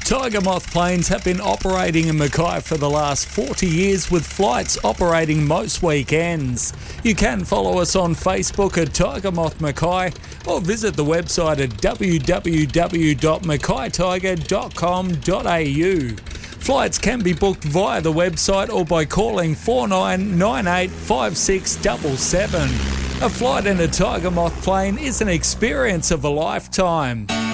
Tiger Moth planes have been operating in Mackay for the last 40 years, with flights operating most weekends. You can follow us on Facebook at Tiger Moth Mackay or visit the website at www.mackaytiger.com.au. Flights can be booked via the website or by calling 4998 5677. A flight in a Tiger Moth plane is an experience of a lifetime.